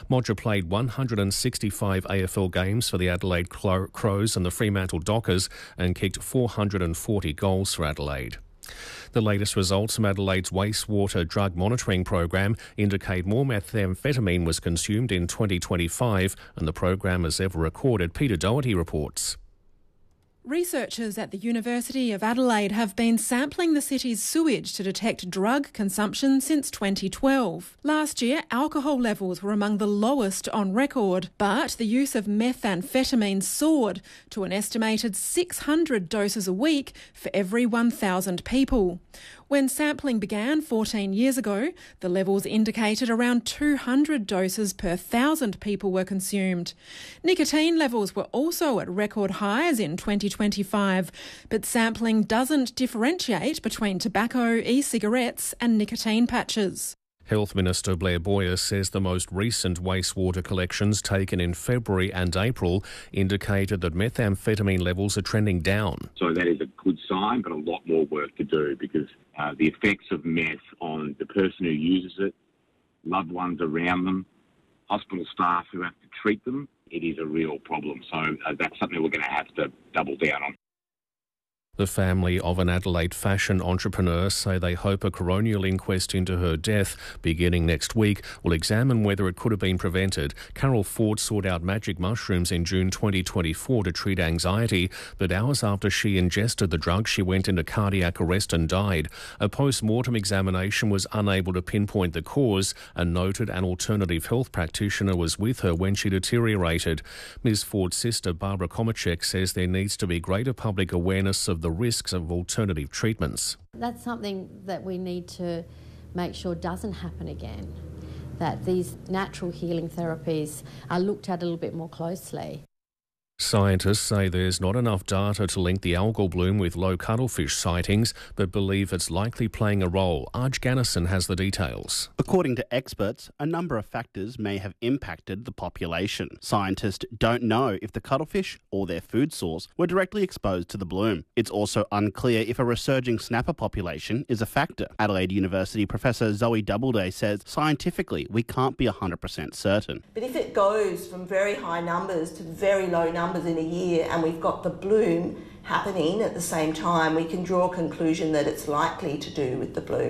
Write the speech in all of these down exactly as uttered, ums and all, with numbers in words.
Modger played one hundred sixty-five A F L games for the Adelaide Crows and the Fremantle Dockers and kicked four hundred forty goals for Adelaide. The latest results from Adelaide's wastewater drug monitoring program indicate more methamphetamine was consumed in twenty twenty-five than the program has ever recorded. Peter Doherty reports. Researchers at the University of Adelaide have been sampling the city's sewage to detect drug consumption since twenty twelve. Last year, alcohol levels were among the lowest on record, but the use of methamphetamine soared to an estimated six hundred doses a week for every one thousand people. When sampling began fourteen years ago, the levels indicated around two hundred doses per thousand people were consumed. Nicotine levels were also at record highs in twenty twenty-five, but sampling doesn't differentiate between tobacco, e-cigarettes and nicotine patches. Health Minister Blair Boyer says the most recent wastewater collections taken in February and April indicated that methamphetamine levels are trending down. So that is a good sign, but a lot more work to do because uh, the effects of meth on the person who uses it, loved ones around them, hospital staff who have to treat them, it is a real problem. So uh, that's something we're going to have to double down on. The family of an Adelaide fashion entrepreneur say they hope a coronial inquest into her death, beginning next week, will examine whether it could have been prevented. Carol Ford sought out magic mushrooms in June twenty twenty-four to treat anxiety, but hours after she ingested the drug, she went into cardiac arrest and died. A post-mortem examination was unable to pinpoint the cause and noted an alternative health practitioner was with her when she deteriorated. Miz Ford's sister, Barbara Komacek, says there needs to be greater public awareness of the the risks of alternative treatments. That's something that we need to make sure doesn't happen again, that these natural healing therapies are looked at a little bit more closely. Scientists say there's not enough data to link the algal bloom with low cuttlefish sightings, but believe it's likely playing a role. Arj Gannison has the details. According to experts, a number of factors may have impacted the population. Scientists don't know if the cuttlefish or their food source were directly exposed to the bloom. It's also unclear if a resurging snapper population is a factor. Adelaide University Professor Zoe Doubleday says scientifically we can't be one hundred percent certain. But if it goes from very high numbers to very low numbers, in a year and we've got the bloom happening at the same time, we can draw a conclusion that it's likely to do with the bloom.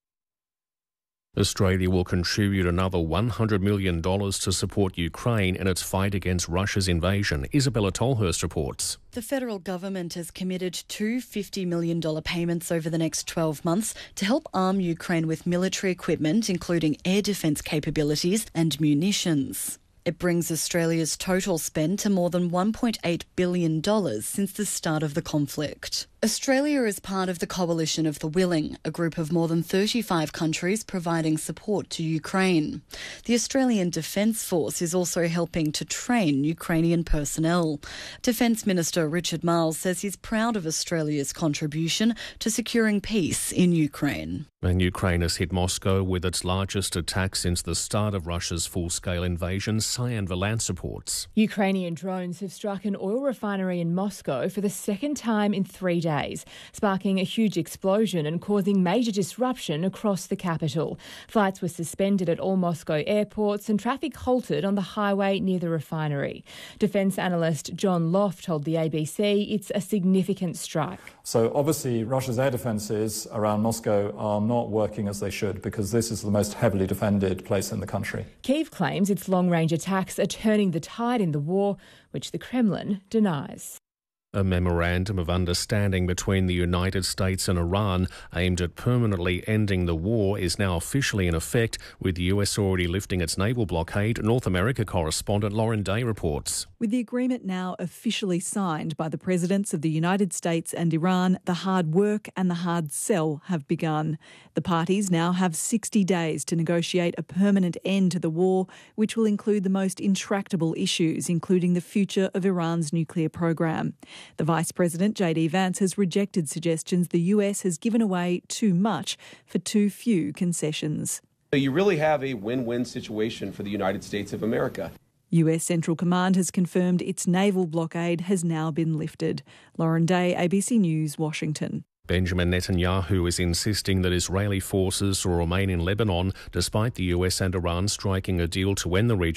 Australia will contribute another one hundred million dollars to support Ukraine in its fight against Russia's invasion. Isabella Tolhurst reports. The federal government has committed two fifty million dollars payments over the next twelve months to help arm Ukraine with military equipment, including air defence capabilities and munitions. It brings Australia's total spend to more than one point eight billion dollars since the start of the conflict. Australia is part of the Coalition of the Willing, a group of more than thirty-five countries providing support to Ukraine. The Australian Defence Force is also helping to train Ukrainian personnel. Defence Minister Richard Marles says he's proud of Australia's contribution to securing peace in Ukraine. And Ukraine has hit Moscow with its largest attack since the start of Russia's full-scale invasion. Cyan Valance reports. Ukrainian drones have struck an oil refinery in Moscow for the second time in three days, sparking a huge explosion and causing major disruption across the capital. Flights were suspended at all Moscow airports and traffic halted on the highway near the refinery. Defence analyst John Loft told the A B C it's a significant strike. So obviously Russia's air defences around Moscow are not working as they should because this is the most heavily defended place in the country. Kyiv claims its long-range attacks are turning the tide in the war, which the Kremlin denies. A memorandum of understanding between the United States and Iran aimed at permanently ending the war is now officially in effect, with the U S already lifting its naval blockade. North America correspondent Lauren Day reports. With the agreement now officially signed by the presidents of the United States and Iran, the hard work and the hard sell have begun. The parties now have sixty days to negotiate a permanent end to the war, which will include the most intractable issues, including the future of Iran's nuclear program. The Vice President, J D Vance, has rejected suggestions the U S has given away too much for too few concessions. You really have a win-win situation for the United States of America. U S Central Command has confirmed its naval blockade has now been lifted. Lauren Day, A B C News, Washington. Benjamin Netanyahu is insisting that Israeli forces will remain in Lebanon despite the U S and Iran striking a deal to end the region.